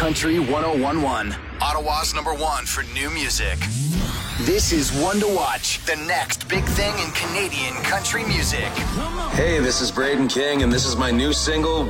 Country 1011. Ottawa's #1 for new music. This is One to Watch, the next big thing in Canadian country music. Hey, this is Braden King, and this is my new single,